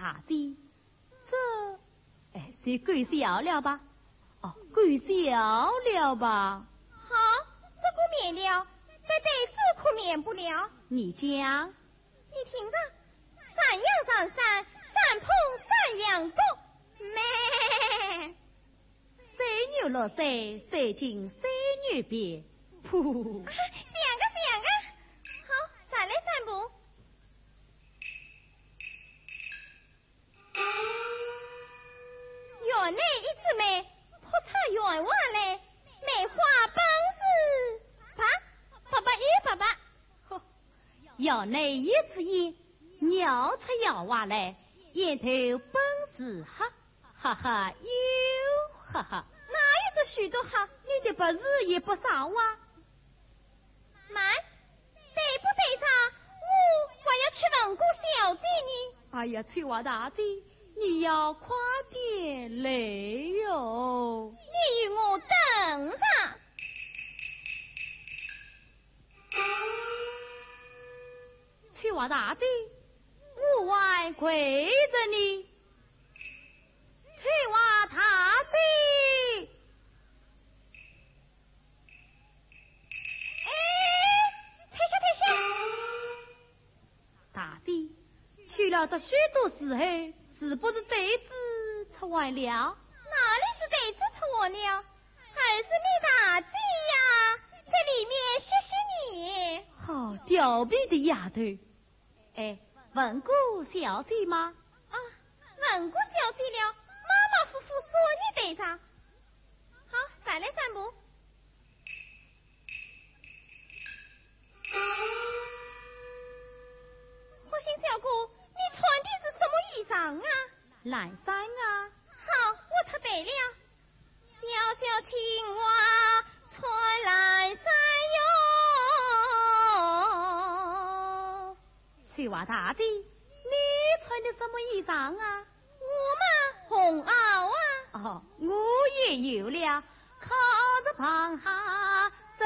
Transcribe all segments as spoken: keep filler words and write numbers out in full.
大姐，这，哎，是贵小了吧？哦，贵小了吧？ 好，这个免了，但对这可免不了。 你讲， 你听着，山羊上山，山碰山羊蹦，咩？ 山牛落山，山进山牛边，噗！ 啊，像个像个，好，再来散步。园内一枝梅，扑出园外来，梅花本是爸爸爸一爸爸。 呵，窑内一枝烟，鸟出窑外来，烟头本是黑，哈哈哟，哈哈。 哪有这许多好？ 你的不是也不少啊？ 慢，对不对账？我还要去问过小姐呢。 哎呀，翠华大姐，你要快点来哟！ 你与我等着。 翠华大姐，我还跪着你。翠华大姐， 哎，退下退下。 大姐，去了这许多时候，是不是对子出坏了？ 哪里是对子出我了？还是你大姐呀，在里面谢谢你。 好调皮的丫头！哎，问过小姐吗？ 啊，问过小姐了，马马虎虎说你对账。好，再来散步。火星小姑，你穿的是什么衣裳啊？ 蓝衫啊！ 好，我猜对了。小小青蛙穿蓝衫哟。 翠华大姐，你穿的什么衣裳啊？ 我嘛，红袄啊。 哦，我也有了，靠着旁下走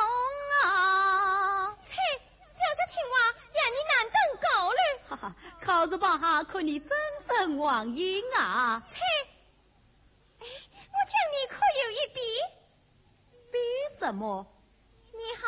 啊。 切，小小青蛙呀，你难登高了。 哈哈，靠着旁下可你真神忘影啊。 切，哎，我讲你可有一比？ 比什么？